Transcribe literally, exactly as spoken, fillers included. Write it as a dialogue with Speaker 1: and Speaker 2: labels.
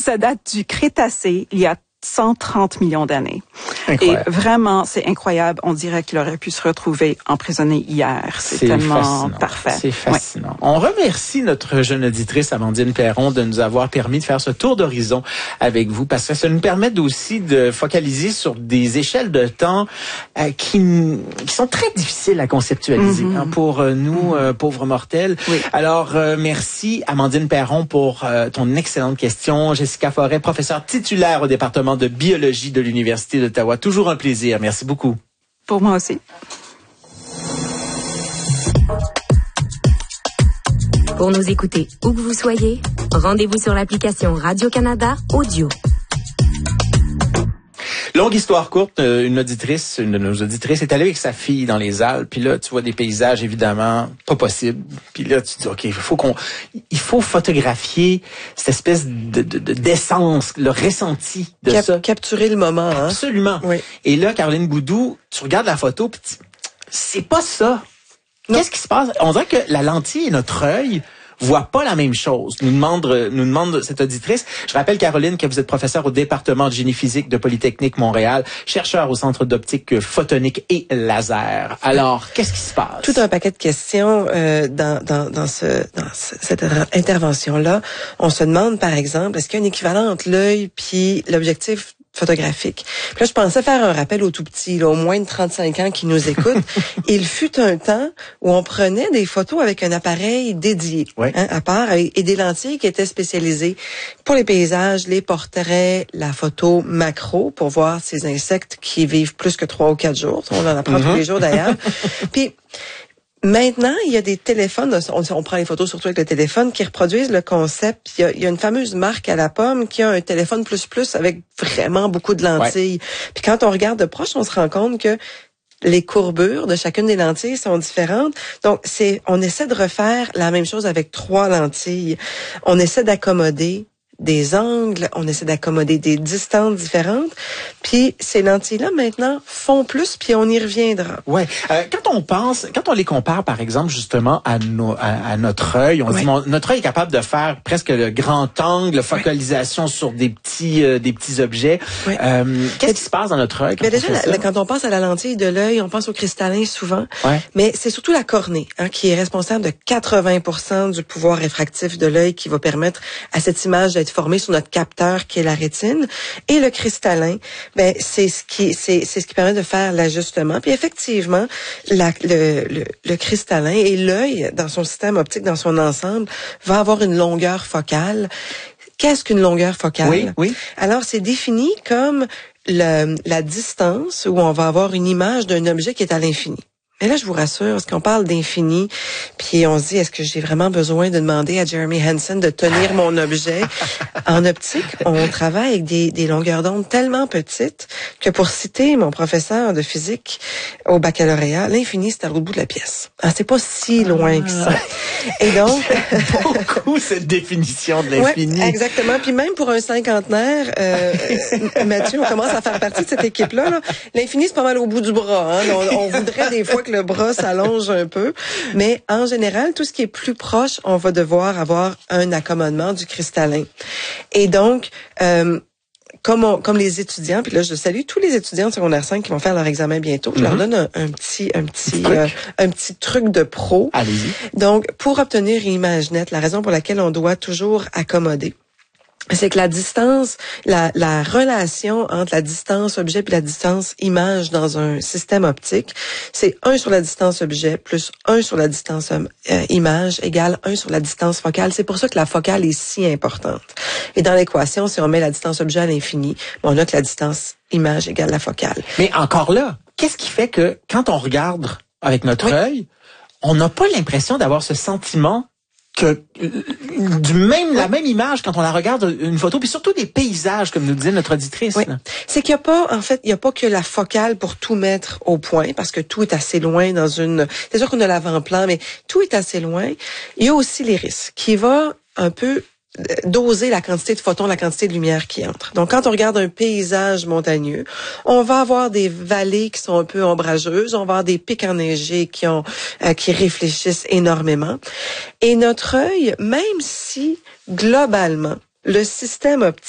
Speaker 1: ça date du Crétacé, il y a cent trente millions d'années.
Speaker 2: Incroyable.
Speaker 1: Et vraiment, c'est incroyable. On dirait qu'il aurait pu se retrouver emprisonné hier. C'est, c'est tellement
Speaker 2: fascinant.
Speaker 1: parfait.
Speaker 2: C'est fascinant. Ouais. On remercie notre jeune auditrice Amandine Perron de nous avoir permis de faire ce tour d'horizon avec vous, parce que ça nous permet aussi de focaliser sur des échelles de temps euh, qui, qui sont très difficiles à conceptualiser mm-hmm. hein, pour euh, nous, mm-hmm. euh, pauvres mortels. Oui. Alors, euh, merci Amandine Perron pour euh, ton excellente question. Jessica Forêt, professeure titulaire au département de biologie de l'Université d'Ottawa. Toujours un plaisir. Merci beaucoup.
Speaker 1: Pour moi aussi.
Speaker 3: Pour nous écouter où que vous soyez, rendez-vous sur l'application Radio-Canada Audio.
Speaker 2: Longue histoire courte, une auditrice, une de nos auditrices est allée avec sa fille dans les Alpes, puis là, tu vois des paysages, évidemment, pas possible. Puis là, tu te dis, OK, il faut qu'on, il faut photographier cette espèce de, de, de d'essence, le ressenti de
Speaker 4: Cap-
Speaker 2: ça.
Speaker 4: Capturer le moment, hein?
Speaker 2: Absolument.
Speaker 4: Oui.
Speaker 2: Et là, Caroline Boudou, tu regardes la photo, puis tu, c'est pas ça. Non. Qu'est-ce qui se passe? On dirait que la lentille et notre œil voient pas la même chose, nous demande, nous demande cette auditrice. Je rappelle, Caroline, que vous êtes professeure au département de génie physique de Polytechnique Montréal, chercheur au Centre d'optique photonique et laser. Alors, qu'est-ce qui se passe?
Speaker 4: Tout un paquet de questions euh, dans, dans, dans, ce, dans ce, cette intervention-là. On se demande, par exemple, est-ce qu'il y a un équivalent entre l'œil puis l'objectif photographique. Puis là, je pensais faire un rappel aux tout petits, là, au moins de trente-cinq ans qui nous écoutent. Il fut un temps où on prenait des photos avec un appareil dédié,
Speaker 2: ouais.
Speaker 4: hein, à part, et des lentilles qui étaient spécialisées pour les paysages, les portraits, la photo macro pour voir ces insectes qui vivent plus que trois ou quatre jours. On en apprend mm-hmm. tous les jours d'ailleurs. Puis maintenant, il y a des téléphones, on, on prend les photos surtout avec le téléphone, qui reproduisent le concept. Il y a, il y a une fameuse marque à la pomme qui a un téléphone plus plus avec vraiment beaucoup de lentilles. Ouais. Puis quand on regarde de proche, on se rend compte que les courbures de chacune des lentilles sont différentes. Donc, c'est, on essaie de refaire la même chose avec trois lentilles. On essaie d'accommoder des angles, on essaie d'accommoder des distances différentes. Puis ces lentilles-là, maintenant, font plus, puis on y reviendra.
Speaker 2: Ouais. Euh, quand on pense, quand on les compare, par exemple, justement, à, nos, à, à notre œil, on ouais. dit, mon, notre œil est capable de faire presque le grand angle, focalisation ouais. sur des petits, euh, des petits objets. Ouais. Euh, qu'est-ce mais, qui se passe dans notre œil quand
Speaker 4: mais
Speaker 2: on
Speaker 4: déjà,
Speaker 2: fait ça?
Speaker 4: La, quand on pense à la lentille de l'œil, on pense au cristallin souvent. Ouais. Mais c'est surtout la cornée, hein, qui est responsable de quatre-vingts pour cent du pouvoir réfractif de l'œil, qui va permettre à cette image d'être formée sur notre capteur qui est la rétine. Et le cristallin, ben c'est ce qui c'est c'est ce qui permet de faire l'ajustement. Puis effectivement, la, le, le le cristallin et l'œil dans son système optique, dans son ensemble, va avoir une longueur focale. Qu'est-ce qu'une longueur focale?
Speaker 2: Oui, oui.
Speaker 4: Alors c'est défini comme le, la distance où on va avoir une image d'un objet qui est à l'infini. Mais là, je vous rassure, parce qu'on parle d'infini, puis on se dit, est-ce que j'ai vraiment besoin de demander à Jeremy Hansen de tenir mon objet? En optique, on travaille avec des, des longueurs d'onde tellement petites que, pour citer mon professeur de physique au baccalauréat, l'infini, c'est à l'autre bout de la pièce. Ah, c'est pas si loin que ça. Et donc...
Speaker 2: beaucoup, cette définition de l'infini.
Speaker 4: Ouais, exactement. Puis même pour un cinquantenaire, euh, Mathieu, on commence à faire partie de cette équipe-là. Là. L'infini, c'est pas mal au bout du bras. Hein. On, on voudrait des fois que le bras s'allonge un peu, mais en général, tout ce qui est plus proche, on va devoir avoir un accommodement du cristallin. Et donc, euh, comme, on, comme les étudiants, puis là, je salue tous les étudiants de secondaire cinq qui vont faire leur examen bientôt. Je mm-hmm. leur donne un, un petit, un petit, euh, un petit truc de pro.
Speaker 2: Allez-y.
Speaker 4: Donc, pour obtenir une image nette, la raison pour laquelle on doit toujours accommoder, c'est que la distance, la, la relation entre la distance objet et la distance image dans un système optique, c'est un sur la distance objet plus un sur la distance euh, image égale un sur la distance focale. C'est pour ça que la focale est si importante. Et dans l'équation, si on met la distance objet à l'infini, on a que la distance image égale la focale.
Speaker 2: Mais encore là, qu'est-ce qui fait que quand on regarde avec notre oui. œil, on n'a pas l'impression d'avoir ce sentiment que du même la même image quand on la regarde une photo, puis surtout des paysages comme nous disait notre auditrice.
Speaker 4: Oui. C'est qu'il y a pas en fait, il y a pas que la focale pour tout mettre au point parce que tout est assez loin dans une. C'est sûr qu'on a l'avant-plan, mais tout est assez loin. Il y a aussi l'iris qui va un peu doser la quantité de photons, la quantité de lumière qui entre. Donc, quand on regarde un paysage montagneux, on va avoir des vallées qui sont un peu ombrageuses, on va avoir des pics enneigés qui ont, euh, qui réfléchissent énormément. Et notre œil, même si, globalement, le système optique